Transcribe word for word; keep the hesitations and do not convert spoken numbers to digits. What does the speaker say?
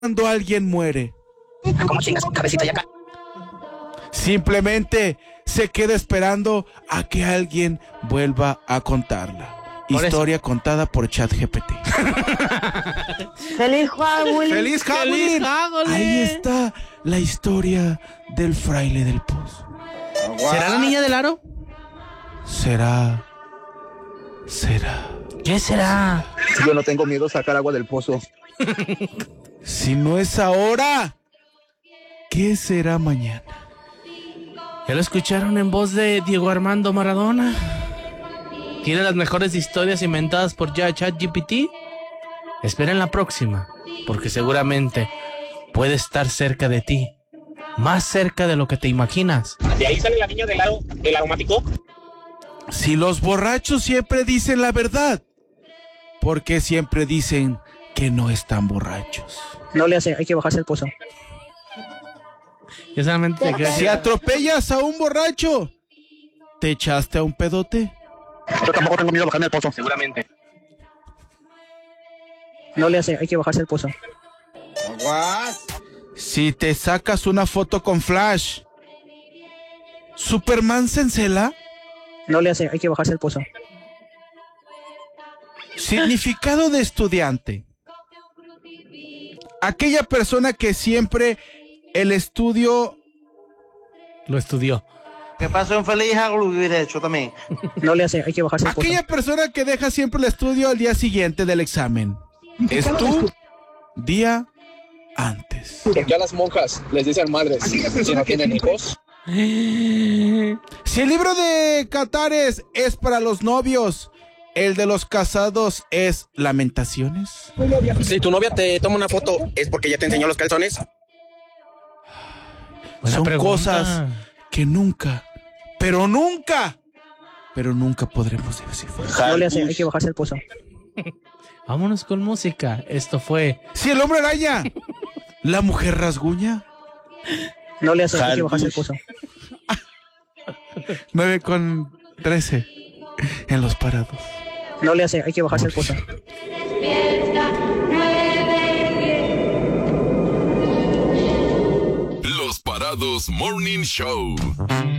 cuando alguien muere? ¿Cómo chingas, cabecita y acá? Simplemente se queda esperando a que alguien vuelva a contarla. Por Historia eso. Contada por ChatGPT. ¡Feliz Halloween! ¡Feliz Halloween! Ahí está la historia del fraile del pozo. ¿Será la niña del aro? Será... Será... ¿Qué será? Yo no tengo miedo a sacar agua del pozo. Si no es ahora, ¿qué será mañana? ¿Ya lo escucharon en voz de Diego Armando Maradona? ¿Tiene las mejores historias inventadas por ya ChatGPT? Esperen la próxima, porque seguramente puede estar cerca de ti. Más cerca de lo que te imaginas. ¿De ahí sale la niña del aro, el aromático? Si los borrachos siempre dicen la verdad, ¿por qué siempre dicen que no están borrachos? No le hace, hay que bajarse el pozo. Yo solamente te creo Si que... atropellas a un borracho, ¿te echaste a un pedote? Yo tampoco tengo miedo a bajarme el pozo. Seguramente. No le hace, hay que bajarse el pozo. Si te sacas una foto con flash, ¿Superman se encela? No le hace, hay que bajarse el pozo. Significado de estudiante. Aquella persona que siempre el estudio... Lo estudió. ¿Qué pasó en Feliz Halloween? Hecho también. No le hace, hay que bajarse el pozo. Aquella persona que deja siempre el estudio al día siguiente del examen. Es tú, día antes. Ya las monjas les dicen madres si no tienen hijos. Si el libro de Cantares es para los novios, el de los casados es Lamentaciones. Si tu novia te toma una foto, ¿es porque ya te enseñó los calzones? Buena Son pregunta. cosas que nunca, pero nunca, pero nunca podremos descifrar. No le hace, hay que bajarse el pozo. Vámonos con música. Esto fue... Si el hombre araña, la mujer rasguña. No le hace, hay que bajarse el pozo. nueve con trece en los parados. No le hace, hay que bajarse el pozo. Los Parados Morning Show.